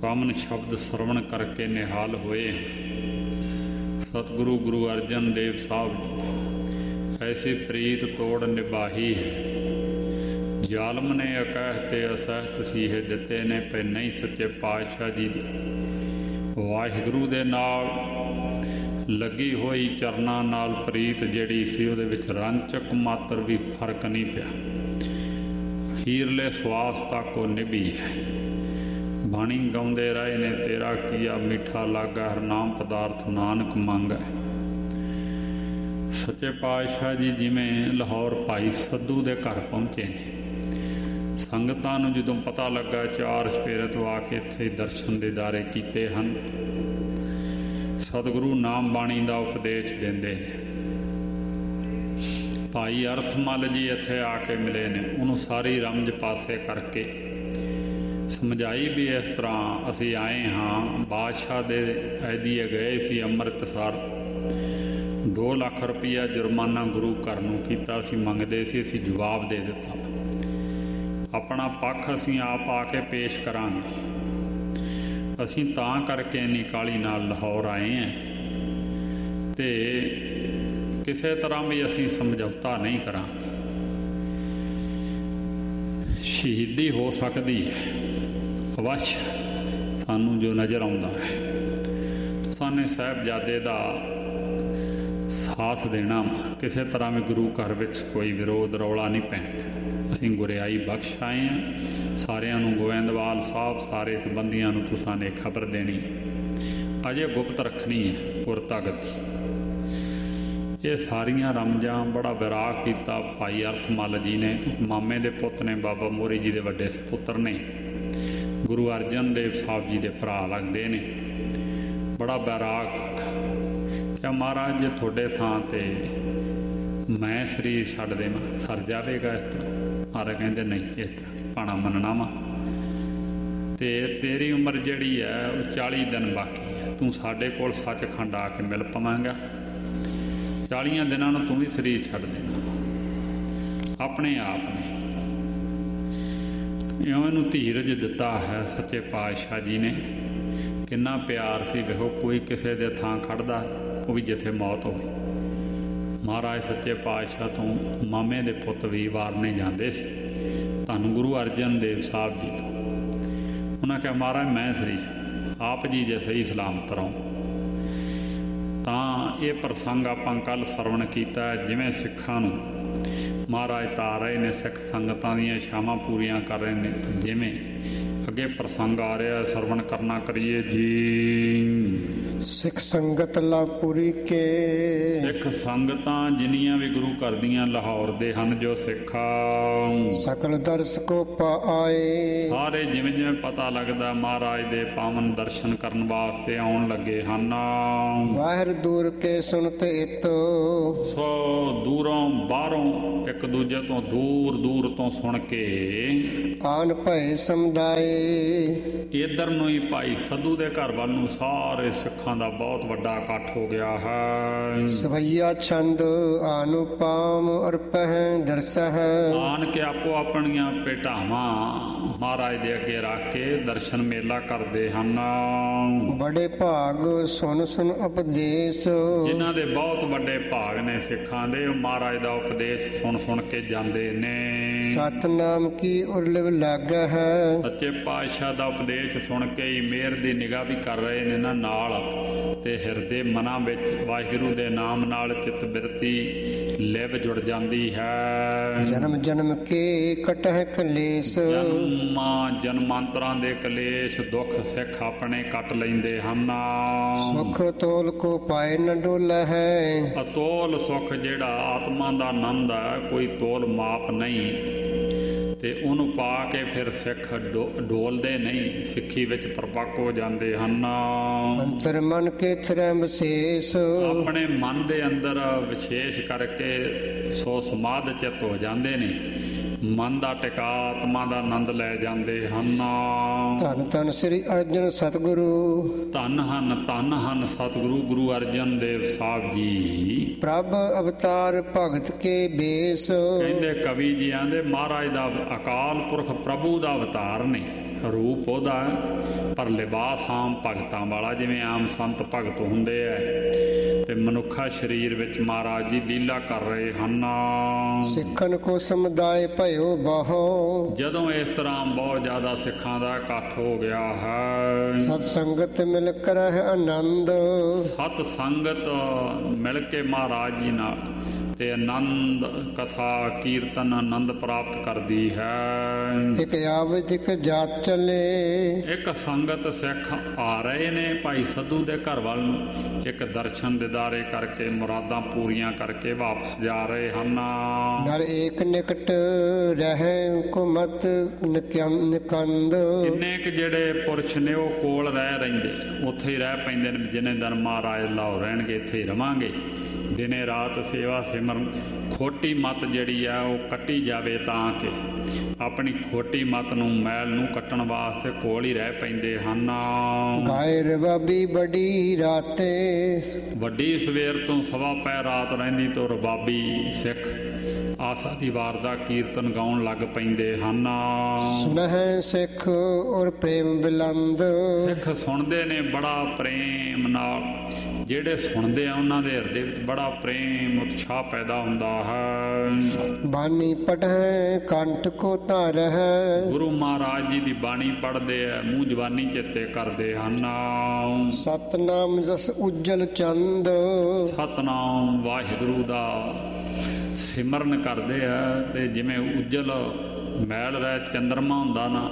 Common ਸ਼ਬਦ ਸਰਵਣ ਕਰਕੇ ਨਿਹਾਲ ਹੋਏ। ਸਤਿਗੁਰੂ ਗੁਰੂ ਅਰਜਨ ਦੇਵ ਸਾਹਿਬ ਐਸੀ ਪ੍ਰੀਤ ਤੋੜ ਨਿਭਾਹੀ ਹੈ। ਜ਼ਾਲਮ ਨੇ ਅਕਹਿ ਤੇ ਅਸਹਿਤ ਸੀਹੇ ਦਿੱਤੇ ਨੇ ਪੈ ਨਹੀਂ ਸੱਚੇ ਪਾਤਸ਼ਾਹ ਜੀ ਦੀ ਵਾਹਿਗੁਰੂ ਦੇ ਨਾਲ ਲੱਗੀ ਹੋਈ ਚਰਨਾਂ ਨਾਲ ਪ੍ਰੀਤ ਜਿਹੜੀ ਸੀ ਉਹਦੇ ਵਿੱਚ ਰੰਚਕ ਮਾਤਰ ਵੀ ਫਰਕ ਨਹੀਂ ਪਿਆ। ਅਖੀਰਲੇ ਸਵਾਸ ਤੱਕ ਉਹ ਨਿਭੀ ਹੈ। ਬਾਣੀ ਗਾਉਂਦੇ ਰਹੇ ਨੇ ਤੇਰਾ ਕੀਆ ਮਿੱਠਾ ਲਾਗਾ ਹਰਨਾਮ ਪਦਾਰਥ ਨਾਨਕ ਮੰਗੈ। ਸੱਚੇ ਪਾਤਸ਼ਾਹ ਜੀ ਜਿਵੇਂ ਲਾਹੌਰ ਭਾਈ ਸੱਧੂ ਦੇ ਘਰ ਪਹੁੰਚੇ ਨੇ, ਸੰਗਤਾਂ ਨੂੰ ਜਦੋਂ ਪਤਾ ਲੱਗਾ ਚਾਰ ਚੁਫੇਰੇ ਤੋਂ ਆ ਕੇ ਇੱਥੇ ਦਰਸ਼ਨ ਦੀਦਾਰੇ ਕੀਤੇ ਹਨ। ਸਤਿਗੁਰੂ ਨਾਮ ਬਾਣੀ ਦਾ ਉਪਦੇਸ਼ ਦਿੰਦੇ ਨੇ। ਭਾਈ ਅਰਥਮਲ ਜੀ ਇੱਥੇ ਆ ਕੇ ਮਿਲੇ ਨੇ, ਉਹਨੂੰ ਸਾਰੀ ਰਮਜ ਪਾਸੇ ਕਰਕੇ ਸਮਝਾਈ ਵੀ ਇਸ ਤਰ੍ਹਾਂ ਅਸੀਂ ਆਏ ਹਾਂ, ਬਾਦਸ਼ਾਹ ਦੇ ਐਦੀਏ ਗਏ ਸੀ ਅੰਮ੍ਰਿਤਸਰ, 2 ਲੱਖ ਰੁਪਈਆ ਜੁਰਮਾਨਾ ਗੁਰੂ ਘਰ ਨੂੰ ਕੀਤਾ ਸੀ, ਮੰਗਦੇ ਸੀ, ਅਸੀਂ ਜਵਾਬ ਦੇ ਦਿੱਤਾ। ਆਪਣਾ ਪੱਖ ਅਸੀਂ ਆਪ ਆ ਕੇ ਪੇਸ਼ ਕਰਾਂਗੇ। ਅਸੀਂ ਤਾਂ ਕਰਕੇ ਇੰਨੀ ਕਾਹਲੀ ਨਾਲ ਲਾਹੌਰ ਆਏ ਹਾਂ ਅਤੇ ਕਿਸੇ ਤਰ੍ਹਾਂ ਵੀ ਅਸੀਂ ਸਮਝੌਤਾ ਨਹੀਂ ਕਰਾਂਗੇ। ਸ਼ਹੀਦੀ ਹੋ ਸਕਦੀ ਹੈ ਅਵਸ਼ ਸਾਨੂੰ ਜੋ ਨਜ਼ਰ ਆਉਂਦਾ ਹੈ। ਸਾਨੂੰ ਸਾਹਿਬਜ਼ਾਦੇ ਦਾ ਸਾਥ ਦੇਣਾ, ਕਿਸੇ ਤਰ੍ਹਾਂ ਵੀ ਗੁਰੂ ਘਰ ਵਿੱਚ ਕੋਈ ਵਿਰੋਧ ਰੌਲਾ ਨਹੀਂ ਪੈਣਾ। ਅਸੀਂ ਗੁਰਿਆਈ ਬਖਸ਼ ਆਏ ਹਾਂ। ਸਾਰਿਆਂ ਨੂੰ ਗੋਇੰਦਵਾਲ ਸਾਹਿਬ ਸਾਰੇ ਸੰਬੰਧੀਆਂ ਨੂੰ ਤੁਸਾਂ ਨੇ ਖਬਰ ਦੇਣੀ ਹੈ, ਅਜੇ ਗੁਪਤ ਰੱਖਣੀ ਹੈ ਗੁਰਤਾਗਤੀ। ਇਹ ਸਾਰੀਆਂ ਰਮਜਾਂ ਬੜਾ ਵਿਰਾਗ ਕੀਤਾ ਭਾਈ ਅਰਥਮਲ ਜੀ ਨੇ। ਮਾਮੇ ਦੇ ਪੁੱਤ ਨੇ, ਬਾਬਾ ਮੋਹਰੀ ਜੀ ਦੇ ਵੱਡੇ ਸਪੁੱਤਰ ਨੇ, ਗੁਰੂ ਅਰਜਨ ਦੇਵ ਸਾਹਿਬ ਜੀ ਦੇ ਭਰਾ ਲੱਗਦੇ ਨੇ। ਬੜਾ ਵਿਰਾਗ ਕੀਤਾ ਕਿ ਮਹਾਰਾਜ ਜੇ ਤੁਹਾਡੇ ਥਾਂ 'ਤੇ ਮੈਂ ਸਰੀਰ ਛੱਡ ਦੇਵਾਂ ਸਰ ਜਾਵੇਗਾ ਇਸ ਤਰ੍ਹਾਂ? ਮਹਾਰਾਜ ਕਹਿੰਦੇ ਨਹੀਂ, ਇਸ ਤਰ੍ਹਾਂ ਭਾਣਾ ਮੰਨਣਾ ਵਾ ਅਤੇ ਤੇਰੀ ਉਮਰ ਜਿਹੜੀ ਹੈ ਉਹ 40 ਦਿਨ ਬਾਕੀ ਹੈ। ਤੂੰ ਸਾਡੇ ਕੋਲ ਸੱਚਖੰਡ ਆ ਕੇ ਮਿਲ ਪਵਾਂਗਾ। 40 ਦਿਨਾਂ ਨੂੰ ਤੂੰ ਵੀ ਸਰੀਰ ਛੱਡ ਦੇਣਾ ਆਪਣੇ ਆਪ ਨੇ। ਇਉਂ ਨੂੰ ਧੀਰਜ ਦਿੱਤਾ ਹੈ ਸੱਚੇ ਪਾਤਸ਼ਾਹ ਜੀ ਨੇ। ਕਿੰਨਾ ਪਿਆਰ ਸੀ ਵੇਖੋ, ਕੋਈ ਕਿਸੇ ਦੇ ਥਾਂ ਖੜ੍ਹਦਾ ਉਹ ਵੀ ਜਿੱਥੇ ਮੌਤ ਹੋਵੇ। ਮਹਾਰਾਜ ਸੱਚੇ ਪਾਤਸ਼ਾਹ ਤੋਂ ਮਾਮੇ ਦੇ ਪੁੱਤ ਵੀ ਵਾਰਨੇ ਜਾਂਦੇ ਸੀ, ਧੰਨ ਗੁਰੂ ਅਰਜਨ ਦੇਵ ਸਾਹਿਬ ਜੀ ਤੋਂ। ਉਹਨਾਂ ਕਿਹਾ ਮਹਾਰਾਜ ਮੈਂ ਸਰੀਰ ਆਪ ਜੀ ਜੇ ਸਹੀ ਸਲਾਮਤ ਰਹੋ। ਤਾਂ ਇਹ ਪ੍ਰਸੰਗ ਆਪਾਂ ਕੱਲ੍ਹ ਸਰਵਣ ਕੀਤਾ। ਜਿਵੇਂ ਸਿੱਖਾਂ ਨੂੰ ਮਹਾਰਾਜ ਤਾਰ ਰਹੇ ਨੇ, ਸਿੱਖ ਸੰਗਤਾਂ ਦੀਆਂ ਇਛਾਵਾਂ ਪੂਰੀਆਂ ਕਰ ਰਹੇ ਨੇ, ਜਿਵੇਂ ਅੱਗੇ ਪ੍ਰਸੰਗ ਆ ਰਿਹਾ ਸਰਵਣ ਕਰਨਾ ਕਰੀਏ ਜੀ। ਸਿੱਖ ਸੰਗਤ ਲਾ ਪੂਰੀ ਕੇ, ਸਿੱਖ ਸੰਗਤਾਂ ਜਿੰਨੀਆਂ ਵੀ ਗੁਰੂ ਘਰ ਦੀਆਂ ਲਾਹੌਰ ਦੇ ਹਨ ਜੋ ਸਿੱਖ ਸਕਲ ਦਰਸ਼ਕੋ ਪਾਏ, ਸਾਰੇ ਜਿਵੇਂ ਜਿਵੇਂ ਪਤਾ ਲੱਗਦਾ ਮਹਾਰਾਜ ਦੇ ਪਾਵਨ ਦਰਸ਼ਨ ਕਰਨ ਵਾਸਤੇ ਆਉਣ ਲੱਗੇ ਹਨ। ਬਾਹਰ ਦੂਰ ਕੇ ਸੁਣਤ ਇਤ, ਸੋ ਦੂਰੋਂ ਬਾਹਰੋਂ ਇੱਕ ਦੂਜੇ ਤੋਂ ਦੂਰ ਦੂਰ ਤੋਂ ਸੁਣ ਕੇ ਆਨ ਭਏ ਸਮੁਦਾਏ। ਇੱਧਰ ਨੂੰ ਹੀ ਭਾਈ ਸੱਧੂ ਦੇ ਘਰ ਵੱਲ ਨੂੰ ਸਾਰੇ ਸਿੱਖਾਂ ਦਾ ਬਹੁਤ ਵੱਡਾ ਇਕੱਠ ਹੋ ਗਿਆ ਹੈ। ਸਵਈਆ ਛੰਦ ਅਨੁਪਮ ਅਰਪਹਿ ਦਰਸਹਿ, ਆਣ ਕੇ ਆਪੋ ਆਪਣੀਆਂ ਭੇਟਾਵਾਂ ਮਹਾਰਾਜ ਦੇ ਅੱਗੇ ਰੱਖ ਕੇ ਦਰਸ਼ਨ ਮੇਲਾ ਕਰਦੇ ਹਨ। ਬੜੇ ਭਾਗ ਸੁਣ ਸੁਣ ਉਪਦੇਸ਼, ਜਿਨ੍ਹਾਂ ਦੇ ਬਹੁਤ ਵੱਡੇ ਭਾਗ ਨੇ ਸਿੱਖਾਂ ਦੇ, ਉਹ ਮਹਾਰਾਜ ਦਾ ਉਪਦੇਸ਼ ਸੁਣ ਸੁਣ ਕੇ ਜਾਂਦੇ ਨੇ। ਸਤਨਾਮ ਕੀ ਉਰਲਿਵ ਲਾਗਾ ਹੈ, ਸੱਚੇ ਪਾਤਸ਼ਾਹ ਦਾ ਉਪਦੇਸ਼ ਸੁਣ ਕੇ ਹੀ ਮਿਹਰ ਦੀ ਨਿਗਾਹ ਵੀ ਕਰ ਰਹੇ ਨੇ ਨਾ ਨਾਲ, ਤੇ ਹਿਰਦੇ ਮਨਾਂ ਵਿੱਚ ਵਾਹਿਗੁਰੂ ਦੇ ਨਾਮ ਨਾਲ ਚਿੱਤ ਬਿਰਤੀ ਲਿਵ ਜੁੜ ਜਾਂਦੀ ਹੈ। ਜਨਮ ਜਨਮ ਕੇ ਕਟਹਿ ਕਲੇਸ਼, ਜਨਮਾਂਤਰਾਂ ਦੇ ਕਲੇਸ਼ ਦੁੱਖ ਸਿੱਖ ਆਪਣੇ ਕੱਟ ਲੈਂਦੇ ਹਨ। ਸੁਖ ਤੋਲ ਕੋ ਪਾਏ ਨ ਡੋਲਾ ਹੈ, ਅਤੋਲ ਸੁੱਖ ਜਿਹੜਾ ਆਤਮਾ ਦਾ ਆਨੰਦ ਹੈ ਕੋਈ ਤੋਲ ਮਾਪ ਨਹੀਂ, ਤੇ ਉਹਨੂੰ ਪਾ ਕੇ ਫਿਰ ਸਿੱਖ ਡੋਲਦੇ ਨਹੀਂ, ਸਿੱਖੀ ਵਿੱਚ ਪਰਪੱਕ ਹੋ ਜਾਂਦੇ ਹਨ। ਅੰਤਰ ਮਨ ਕੇ ਥਰੈ ਵਿਸ਼ੇਸ਼, ਆਪਣੇ ਮਨ ਦੇ ਅੰਦਰ ਵਿਸ਼ੇਸ਼ ਕਰਕੇ ਸੋ ਸਮਾਧ ਚਿੱਤ ਹੋ ਜਾਂਦੇ ਨੇ, ਮਨ ਦਾ ਟਿਕਾ ਆਤਮਾ ਦਾ ਆਨੰਦ ਲੈ ਜਾਂਦੇ ਹਨ। ਧੰਨ ਧੰਨ ਸ੍ਰੀ ਅਰਜਨ ਸਤਿਗੁਰੂ, ਧੰਨ ਹਨ ਸਤਿਗੁਰੂ ਗੁਰੂ ਅਰਜਨ ਦੇਵ ਸਾਹਿਬ ਜੀ। ਪ੍ਰਭ ਅਵਤਾਰ ਭਗਤ ਕੇ ਬੇਸ, ਕਹਿੰਦੇ ਕਵੀ ਜੀ ਆਂਦੇ ਮਹਾਰਾਜ ਦਾ ਅਕਾਲ ਪੁਰਖ ਪ੍ਰਭੂ ਦਾ ਅਵਤਾਰ ਨੇ, ਰੂਪ ਉਹਦਾ ਪਰ ਲਿਬਾਸ ਆਮ ਭਗਤਾਂ ਵਾਲਾ, ਜਿਵੇਂ ਆਮ ਸੰਤ ਭਗਤ ਹੁੰਦੇ ਐ ਤੇ ਮਨੁੱਖਾ ਸਰੀਰ ਵਿੱਚ ਮਹਾਰਾਜ ਜੀ ਲੀਲਾ ਕਰ ਰਹੇ ਹਨ। ਸਿੱਖਨ ਕੋ ਸਮੁਦਾਇ ਭਇਓ ਬਹੁ, ਜਦੋਂ ਇਸ ਤਰ੍ਹਾਂ ਬਹੁਤ ਜ਼ਿਆਦਾ ਸਿੱਖਾਂ ਦਾ ਇਕੱਠ ਹੋ ਗਿਆ ਹੈ, ਸਤ ਸੰਗਤ ਮਿਲ ਕਰਹਿ ਆਨੰਦ, ਸਤ ਸੰਗਤ ਮਿਲ ਕੇ ਮਹਾਰਾਜ ਜੀ ਨਾਲ ਤੇ ਆਨੰਦ ਕਥਾ ਕੀਰਤਨ ਆਨੰਦ ਪ੍ਰਾਪਤ ਕਰਦੀ ਹੈ। ਇਕ ਆਵਤ ਇਕ ਜਾਤ ਚਲੇ, ਇੱਕ ਸੰਗਤ ਸਿੱਖ ਆ ਰਹੇ ਨੇ ਭਾਈ ਸੱਧੂ ਦੇ ਘਰ ਵੱਲ ਨੂੰ, ਇੱਕ ਦਰਸ਼ਨ ਦਿਦਾਰੇ ਕਰਕੇ ਮੁਰਾਦਾਂ ਪੂਰੀਆਂ ਕਰਕੇ ਵਾਪਸ ਜਾ ਰਹੇ ਹਨ। ਨਰ ਏਕ ਨਿਕਟ ਰਹਿ ਕੁਮਤ ਨਿਕੰਦ, ਕਿੰਨੇ ਕੁ ਜਿਹੜੇ ਪੁਰਸ਼ ਨੇ ਉਹ ਕੋਲ ਰਹਿੰਦੇ, ਉੱਥੇ ਹੀ ਰਹਿ ਪੈਂਦੇ ਨੇ। ਜਿੰਨੇ ਦਿਨ ਮਹਾਰਾਜ ਲਾਹੌਰ ਰਹਿਣਗੇ ਇੱਥੇ ਹੀ ਰਵਾਂਗੇ, ਦਿਨੇ ਰਾਤ ਸੇਵਾ ਸਿਮਰਨ। ਖੋਟੀ ਮੱਤ ਜਿਹੜੀ ਆ ਉਹ ਕੱਟੀ ਜਾਵੇ ਤਾਂ ਕਿ ਆਪਣੀ ਖੋਟੀ ਮੱਤ ਨੂੰ ਮੈਲ ਨੂੰ ਕੱਟਣ ਵਾਸਤੇ ਕੋਲ ਹੀ ਰਹਿ ਪੈਂਦੇ ਹਨ। ਗਾਇ ਰਬਾਬੀ ਬੜੀ ਰਾਤੇ, ਵੱਡੀ ਸਵੇਰ ਤੋਂ ਸਵਾ ਪੈ ਰਾਤ ਰਹਿੰਦੀ ਤੋਂ ਰਬਾਬੀ ਸਿੱਖ ਆਸਾ ਦੀ ਵਾਰ ਦਾ ਕੀਰਤਨ ਗਾਉਣ ਲੱਗ ਪੈਂਦੇ ਹਨ। ਸੁਣਹਿ ਸਿੱਖ ਔਰ ਪ੍ਰੇਮ ਬਿਲੰਦ, ਸਿੱਖ ਸੁਣਦੇ ਨੇ ਬੜਾ ਪ੍ਰੇਮ ਨਾਲ, ਜਿਹੜੇ ਸੁਣਦੇ ਆ ਉਹਨਾਂ ਦੇ ਹਿਰਦੇ ਵਿੱਚ ਬੜਾ ਪ੍ਰੇਮ ਉਤਸ਼ਾਹ ਪੈਦਾ ਹੁੰਦਾ ਹੈ। ਬਾਣੀ ਪੜ੍ਹੈ ਕੰਠ ਕੋ ਧਰਹਿ, ਗੁਰੂ ਮਹਾਰਾਜ ਜੀ ਦੀ ਬਾਣੀ ਪੜ੍ਹਦੇ ਆ, ਮੂੰਹ ਜਵਾਨੀ ਚੇਤੇ ਕਰਦੇ ਹਨ। ਸਤਨਾਮ ਜਸ ਉਜਲ ਚੰਦ, ਸਤਨਾਮ ਵਾਹਿਗੁਰੂ ਦਾ ਸਿਮਰਨ ਕਰਦੇ ਆ ਤੇ ਜਿਵੇਂ ਉਜਲ ਮੈਲ ਰਹਿ ਚੰਦਰਮਾ ਹੁੰਦਾ ਨਾ,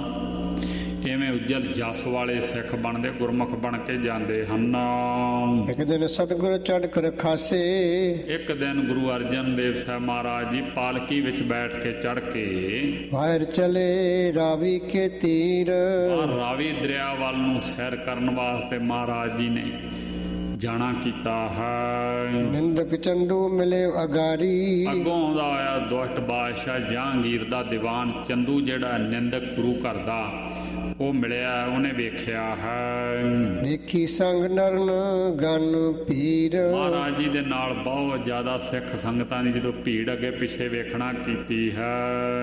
ਇਵੇਂ ਉਜਲ ਜਸ ਵਾਲੇ ਸਿੱਖ ਬਣਦੇ, ਗੁਰਮੁਖ ਬਣ ਕੇ ਜਾਂਦੇ ਹਨ। ਇੱਕ ਦਿਨ ਸਤਿਗੁਰ ਚੜ੍ਹ ਕਰ ਖਾਸੇ, ਇੱਕ ਦਿਨ ਗੁਰੂ ਅਰਜਨ ਦੇਵ ਸਾਹਿਬ ਮਹਾਰਾਜ ਜੀ ਪਾਲਕੀ ਵਿੱਚ ਬੈਠ ਕੇ ਚੜ੍ਹ ਕੇ ਬਾਹਰ ਚਲੇ ਰਾਵੀ ਕੇ ਤੀਰ, ਰਾਵੀ ਦਰਿਆ ਵੱਲ ਨੂੰ ਸੈਰ ਕਰਨ ਵਾਸਤੇ ਮਹਾਰਾਜ ਜੀ ਨੇ ਜਾਣਾ ਕੀਤਾ ਹੈ। ਨਿੰਦਕ ਚੰਦੂ ਮਿਲੇ ਅਗਾਰੀ, ਅੱਗੋਂ ਆਉਂਦਾ ਆਇਆ ਦੁਸ਼ਟ ਬਾਦਸ਼ਾਹ ਜਹਾਂਗੀਰ ਦਾ ਦੀਵਾਨ ਚੰਦੂ, ਜਿਹੜਾ ਨਿੰਦਕ ਗੁਰੂ ਘਰ ਦਾ, ਉਹ ਮਿਲਿਆ। ਉਹਨੇ ਵੇਖਿਆ ਹੈ, ਦੇਖੀ ਸੰਗ ਨਰਨ ਗਨ ਪੀਰ, ਮਹਾਰਾਜ ਜੀ ਦੇ ਨਾਲ ਬਹੁਤ ਜ਼ਿਆਦਾ ਸਿੱਖ ਸੰਗਤਾਂ ਦੀ ਜਦੋਂ ਭੀੜ ਅੱਗੇ ਪਿੱਛੇ ਵੇਖਣਾ ਕੀਤੀ ਹੈ।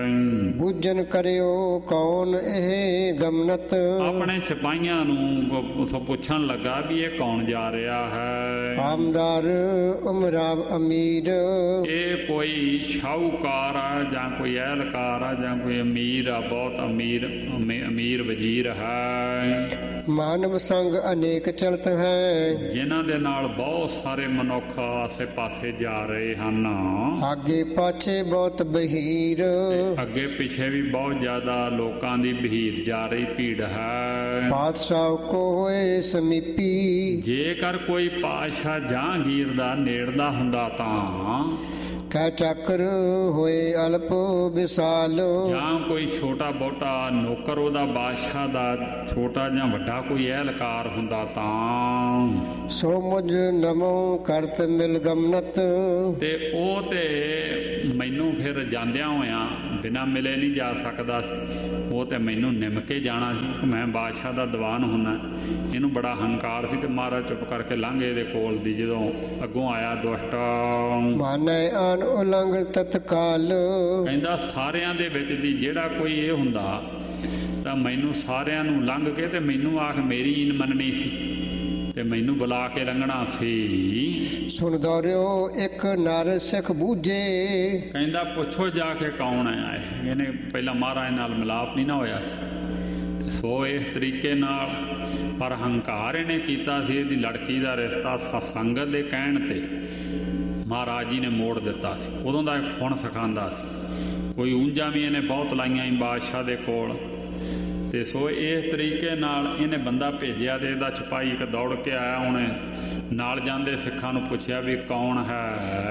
ਬੂਝਨ ਕਰਿਓ ਕੌਣ ਇਹ ਗਮਨਤ, ਆਪਣੇ ਸਿਪਾਹੀਆਂ ਨੂੰ ਪੁੱਛਣ ਲੱਗਾ ਵੀ ਇਹ ਕੌਣ ਜਾ ਰਿਹਾ ਹੈ। ਆਮਦਾਰ ਉਮਰਾਵ ਅਮੀਰ, ਇਹ ਕੋਈ ਸ਼ਾਹੂਕਾਰ ਆ ਜਾਂ ਕੋਈ ਅਹਿਲਕਾਰ ਆ ਜਾਂ ਕੋਈ ਅਮੀਰ ਆ, ਬਹੁਤ ਅਮੀਰ ਵਜ਼ੀਰ ਹੈ। ਮਾਨਵ ਸੰਗ ਅਨੇਕ ਚਲਤ ਹੈ, ਜਿਨ੍ਹਾਂ ਦੇ ਨਾਲ ਬਹੁਤ ਸਾਰੇ ਮਨੁੱਖ ਆਸੇ ਪਾਸੇ ਜਾ ਰਹੇ ਹਨ। ਆਗੇ ਪਾਛੇ ਬਹੁਤ ਬਹੀਰ, ਅੱਗੇ ਪਿੱਛੇ ਵੀ ਬਹੁਤ ਜ਼ਿਆਦਾ ਲੋਕਾਂ ਦੀ ਭੀੜ ਜਾ ਰਹੀ ਭੀੜ ਹੈ। ਬਾਦਸ਼ਾਹ ਕੋ ਹੋਏ ਸਮੀਪੀ, ਜੇਕਰ ਕੋਈ ਪਾਤਸ਼ਾਹ ਜਹਾਂਗੀਰ ਦਾ ਨੇੜਦਾ ਹੁੰਦਾ ਤਾਂ ਕਹਿ ਚੱਕਰ ਹੋਏ ਅਲਪ ਵਿਸਾਲ, ਜਾਂ ਕੋਈ ਛੋਟਾ ਬਹੁਤਾ ਨੌਕਰ ਉਹਦਾ ਬਾਦਸ਼ਾਹ ਦਾ ਛੋਟਾ ਜਾਂ ਵੱਡਾ ਕੋਈ ਅਹਿਲਕਾਰ ਹੁੰਦਾ ਤਾਂ ਸੋ ਮੁਝ ਨਮੋ ਕਰਤ ਮਿਲ ਗਮਨਤ, ਤੇ ਉਹ ਤੇ ਮੈਨੂੰ ਫਿਰ ਜਾਂਦਿਆਂ ਹੋਇਆਂ ਬਿਨਾਂ ਮਿਲੇ ਨਹੀਂ ਜਾ ਸਕਦਾ ਸੀ। ਉਹ ਤੇ ਮੈਨੂੰ ਨਿਮ ਕੇ ਜਾਣਾ ਸੀ ਕਿ ਮੈਂ ਬਾਦਸ਼ਾਹ ਦਾ ਦੀਵਾਨ ਹੁੰਨਾ। ਇਹਨੂੰ ਬੜਾ ਹੰਕਾਰ ਸੀ ਤੇ ਮਹਾਰਾਜ ਚੁੱਪ ਕਰਕੇ ਲੰਘ ਇਹਦੇ ਕੋਲ ਦੀ। ਜਦੋਂ ਅੱਗੋਂ ਆਇਆ ਦੁਸ਼ਟ, ਮਾਨੈ ਆਨ ਉਲੰਘ ਤਤਕਾਲ, ਕਹਿੰਦਾ ਸਾਰਿਆਂ ਦੇ ਵਿੱਚ ਦੀ ਜਿਹੜਾ ਕੋਈ ਇਹ ਹੁੰਦਾ ਤਾਂ ਮੈਨੂੰ ਸਾਰਿਆਂ ਨੂੰ ਲੰਘ ਕੇ ਤੇ ਮੈਨੂੰ ਆਖ ਮੇਰੀ ਈਨ ਮੰਨਣੀ ਸੀ ਤੇ ਮੈਨੂੰ ਬੁਲਾ ਕੇ ਲੰਘਣਾ ਸੀ। ਸੁਣ ਦੌਰਿਓ ਇੱਕ ਨਰ ਸਿੱਖ ਬੂਝੇ, ਕਹਿੰਦਾ ਪੁੱਛੋ ਜਾ ਕੇ ਕੌਣ ਹੈ ਇਹ। ਇਹਨੇ ਪਹਿਲਾਂ ਮਹਾਰਾਜ ਨਾਲ ਮਿਲਾਪ ਨਹੀਂ ਨਾ ਹੋਇਆ ਸੀ। ਸੋ ਇਸ ਤਰੀਕੇ ਨਾਲ ਪਰ ਹੰਕਾਰ ਇਹਨੇ ਕੀਤਾ ਸੀ। ਇਹਦੀ ਲੜਕੀ ਦਾ ਰਿਸ਼ਤਾ ਸਤਸੰਗਤ ਦੇ ਕਹਿਣ ਤੇ ਮਹਾਰਾਜ ਜੀ ਨੇ ਮੋੜ ਦਿੱਤਾ ਸੀ। ਉਦੋਂ ਦਾ ਖੁਣ ਸਿਖਾਉਂਦਾ ਸੀ। ਕੋਈ ਉਂਝਾਂ ਵੀ ਇਹਨੇ ਬਹੁਤ ਲਾਈਆਂ ਸੀ ਬਾਦਸ਼ਾਹ ਦੇ ਕੋਲ। ਤੇ ਸੋ ਇਸ ਤਰੀਕੇ ਨਾਲ ਇਹਨੇ ਬੰਦਾ ਭੇਜਿਆ ਤੇ ਇਹਦਾ ਸਿਪਾਹੀ ਇੱਕ ਦੌੜ ਕੇ ਆਇਆ। ਉਹਨੇ ਨਾਲ ਜਾਂਦੇ ਸਿੱਖਾਂ ਨੂੰ ਪੁੱਛਿਆ ਵੀ ਕੌਣ ਹੈ।